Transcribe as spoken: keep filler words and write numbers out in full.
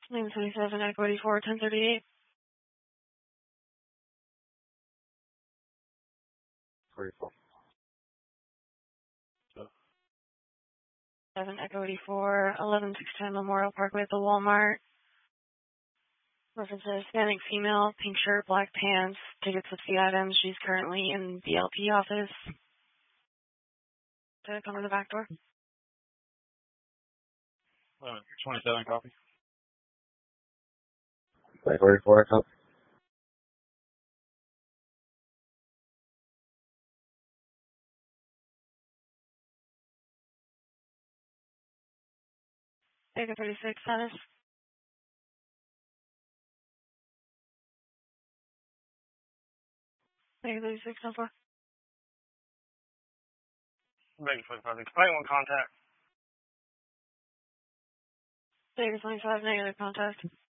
nine twenty-seven, Echo eighty-four, ten thirty-eight. forty-four. seven, Echo eighty-four, eleven six ten Memorial Parkway at the Walmart. References, standing female, pink shirt, black pants, tickets with the items. She's currently in the L P office. To come to the back door. eleven twenty-seven, copy. forty-four, copy. Echo thirty-six, status. Echo thirty-six, ten four. Ready for the project. Explain one contact. Echo twenty-five, negative contact.